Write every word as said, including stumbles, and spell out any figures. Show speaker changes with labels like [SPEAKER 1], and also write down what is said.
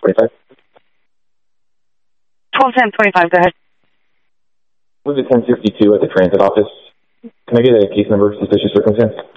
[SPEAKER 1] twenty-five.
[SPEAKER 2] twelve ten twenty-five, go ahead.
[SPEAKER 1] Was it ten sixty-two at the transit office? Can I get a case number, suspicious circumstance?